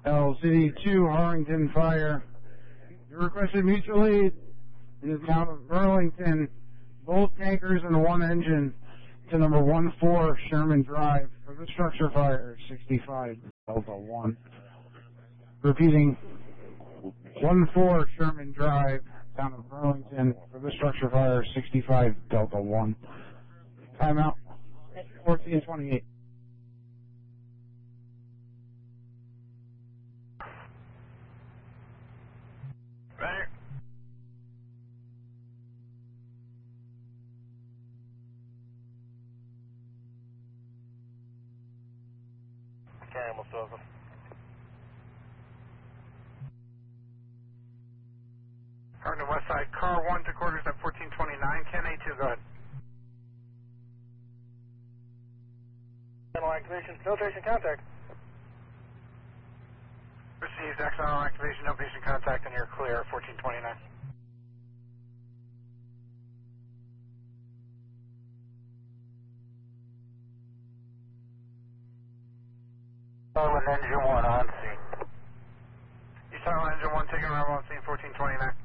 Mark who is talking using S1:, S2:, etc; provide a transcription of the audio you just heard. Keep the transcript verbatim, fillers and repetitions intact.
S1: L C two Harrington Fire. You requested mutual aid in the town of Burlington. Both tankers and one engine to number one four Sherman Drive for the structure fire, sixty-five Delta one. Repeating, one four Sherman Drive, town of Burlington for the structure fire, sixty-five Delta one. Timeout, fourteen twenty-eight.
S2: Right. Okay, almost over. Harden West Side, car one to quarters at fourteen twenty-nine, ten A two, go ahead. Channel activation, filtration contact. Received, accidental activation, no patient contact, and you're clear, fourteen twenty-nine. Silent engine one on scene. You silent engine one, taking arrival on scene, fourteen twenty-nine.